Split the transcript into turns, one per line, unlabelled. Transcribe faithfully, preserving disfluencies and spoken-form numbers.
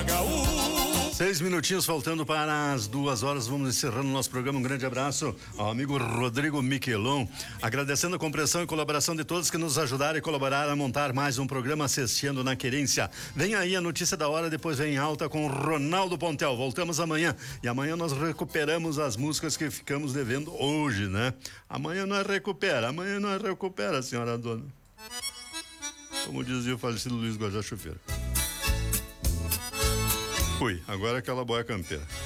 Seis minutinhos faltando para as duas horas, vamos encerrando o nosso programa. Um grande abraço ao amigo Rodrigo Miquelon, agradecendo a compreensão e colaboração de todos que nos ajudaram e colaboraram a montar mais um programa Assistindo na Querência. Vem aí a notícia da hora, depois vem alta com Ronaldo Pontel. Voltamos amanhã e amanhã nós recuperamos as músicas que ficamos devendo hoje, né? Amanhã nós recupera, amanhã nós recupera, senhora dona. Como dizia o falecido Luiz Guajá Chuveiro. Fui, agora aquela boia campeira.